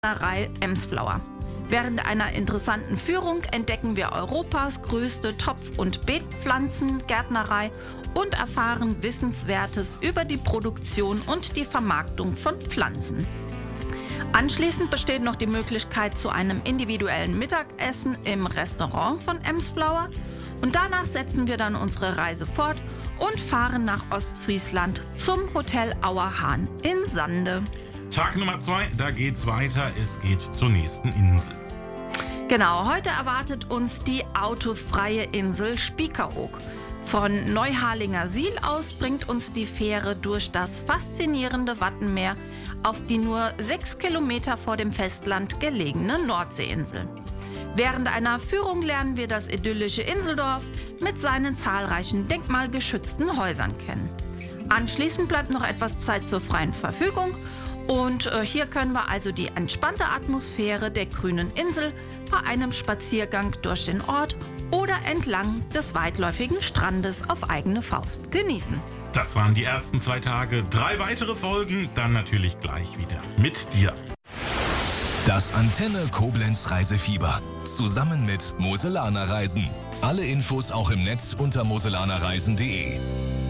Emsflauer. Während einer interessanten Führung entdecken wir Europas größte Topf- und Beetpflanzengärtnerei und erfahren Wissenswertes über die Produktion und die Vermarktung von Pflanzen. Anschließend besteht noch die Möglichkeit zu einem individuellen Mittagessen im Restaurant von Emsflauer und danach setzen wir dann unsere Reise fort und fahren nach Ostfriesland zum Hotel Auerhahn in Sande. Tag Nummer 2, da geht's weiter. Es geht zur nächsten Insel. Genau, heute erwartet uns die autofreie Insel Spiekeroog. Von Neuharlinger Siel aus bringt uns die Fähre durch das faszinierende Wattenmeer auf die nur 6 Kilometer vor dem Festland gelegene Nordseeinsel. Während einer Führung lernen wir das idyllische Inseldorf mit seinen zahlreichen denkmalgeschützten Häusern kennen. Anschließend bleibt noch etwas Zeit zur freien Verfügung. Und hier können wir also die entspannte Atmosphäre der grünen Insel bei einem Spaziergang durch den Ort oder entlang des weitläufigen Strandes auf eigene Faust genießen. Das waren die ersten 2 Tage. 3 weitere Folgen, dann natürlich gleich wieder mit dir. Das Antenne Koblenz Reisefieber. Zusammen mit Moselaner Reisen. Alle Infos auch im Netz unter moselanerreisen.de.